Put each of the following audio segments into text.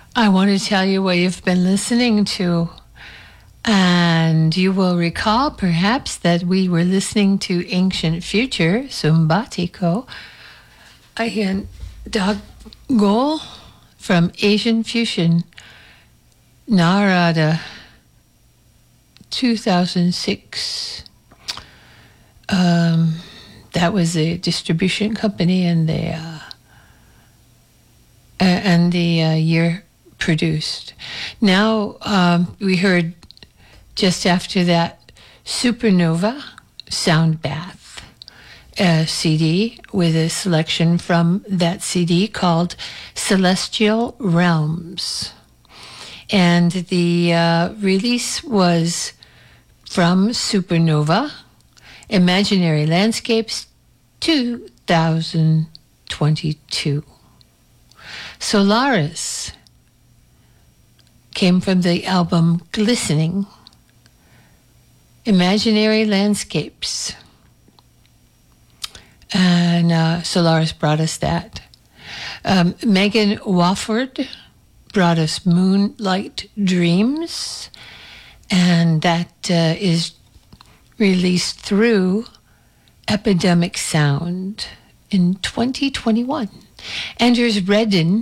I want to tell you what you've been listening to. And you will recall perhaps that we were listening to Ancient Future, Sumbatiko, and Dog Gol from Asian Fusion, Narada, 2006. That was a distribution company, and the year produced. Now we heard just after that Supernova Sound Bath CD with a selection from that CD called Celestial Realms. And the release was from Supernova, Imaginary Landscapes 2022. Solaris came from the album Glistening, Imaginary Landscapes. And Solaris brought us that. Megan Wofford brought us Moonlight Dreams, and that is released through Epidemic Sound in 2021. Anders Redden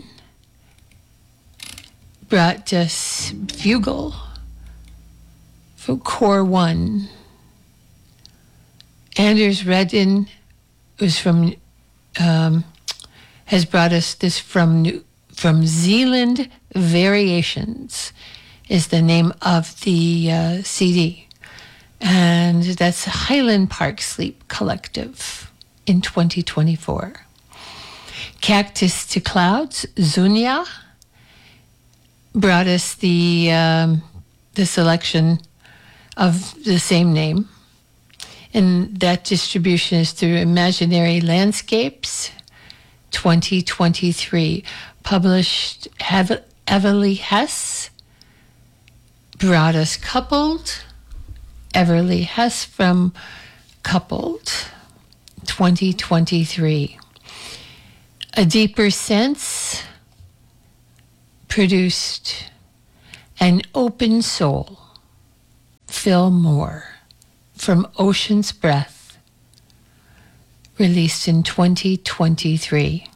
brought us Bugle from Core One. Anders Redden was from has brought us this from Zealand Variations is the name of the CD, and that's Highland Park Sleep Collective in 2024. Cactus to Clouds, Zunya brought us the selection of the same name, and that distribution is through Imaginary Landscapes 2023. Published Everly Hess brought us Coupled, Everly Hess from Coupled 2023. A Deeper Sense produced An Open Soul, Phil Moore from Ocean's Breath, released in 2023.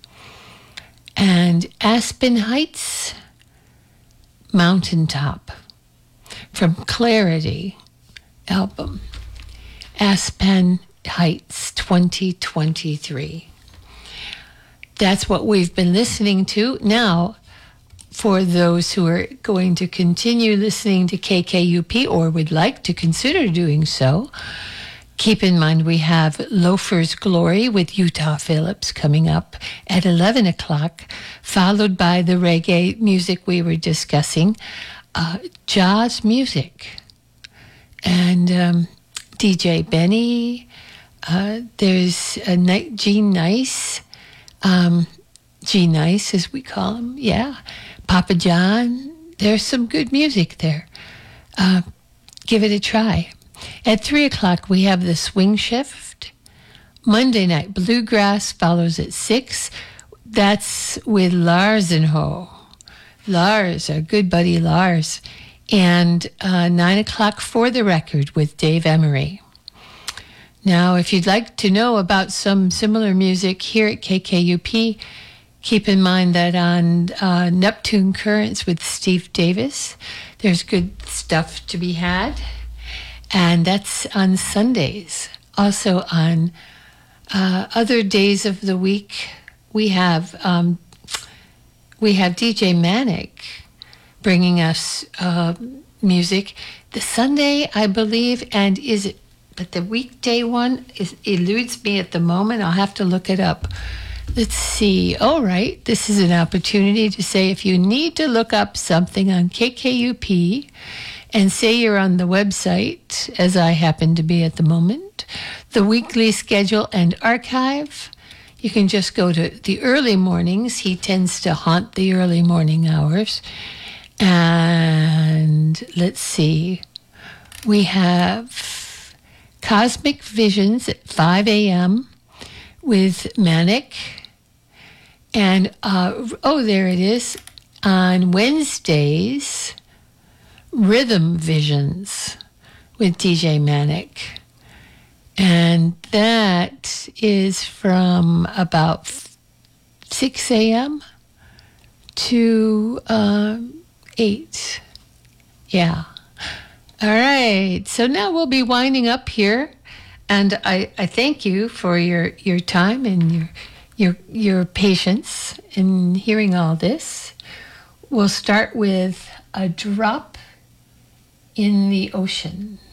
And Aspen Heights, Mountaintop from Clarity album, Aspen Heights 2023. That's what we've been listening to. Now, for those who are going to continue listening to KKUP or would like to consider doing so, keep in mind we have Loafer's Glory with Utah Phillips coming up at 11 o'clock, followed by the reggae music we were discussing, jazz music, and DJ Benny. There's Gene Nice, G Nice as we call him, yeah. Papa John. There's some good music there. Give it a try. At 3 o'clock, we have the Swing Shift. Monday Night Bluegrass follows at 6. That's with Lars and Ho. Lars, our good buddy Lars. And 9 o'clock For the Record with Dave Emery. Now, if you'd like to know about some similar music here at KKUP, keep in mind that on Neptune Currents with Steve Davis, there's good stuff to be had. And that's on Sundays. Also on other days of the week, we have DJ Manic bringing us music. The Sunday, I believe, and is it? But the weekday one eludes me at the moment. I'll have to look it up. Let's see. All right. This is an opportunity to say if you need to look up something on KKUP and say you're on the website, as I happen to be at the moment, the weekly schedule and archive, you can just go to the early mornings. He tends to haunt the early morning hours. And let's see. We have Cosmic Visions at 5 a.m. with Manic. And, there it is. on Wednesdays, Rhythm Visions with DJ Manic. And that is from about 6 a.m. to 8. Yeah. All right. So now we'll be winding up here. And I thank you for your time and your patience in hearing all this. We'll start with A Drop in the Ocean.